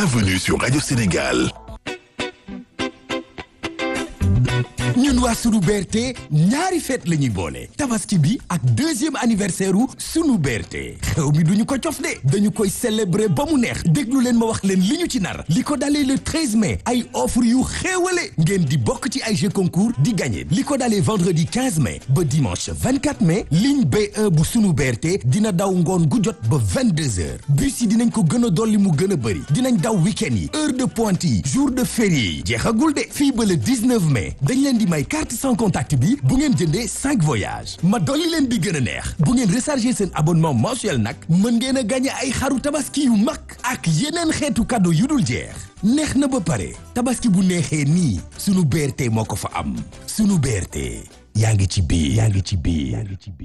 Bienvenue sur Radio Sénégal. ñun waa sunu BRT ñaari fête la ñuy boole tabaski bi ak deuxième anniversaire u sunu BRT xew mi duñu ko cof de dañu koy célébrer ba mu neex déglu leen ma wax leen li ñu ci nar li ko dalee le 13 mai ay offre yu xéewale ngeen di bokk ci ay jeux concours di gagner li ko dalee vendredi 15 mai ba dimanche 24 mai ligne B1 bu sunu BRT dina daw ngoon gu jot ba 22h bus yi dinañ ko gën a dolli mu gën a bëri dinañ daw week-end yi heure de pointe yi jour de férié yi jeexagul de fii ba le 19 mai dañ leen di may carte sans contact bi bu ngeen jëndee 5 voyages ma dolli leen bi gën a neex bu ngeen recharger seen abonnement mensuel nag mën ngeen a gagné ay xaru tabaski yu mag ak yeneen xeetu cadeau yu dul jeex neex na ba pare tabaski bu neexee nii sunu BRT moo ko fa am sunu BRT yaa ngi ci biir.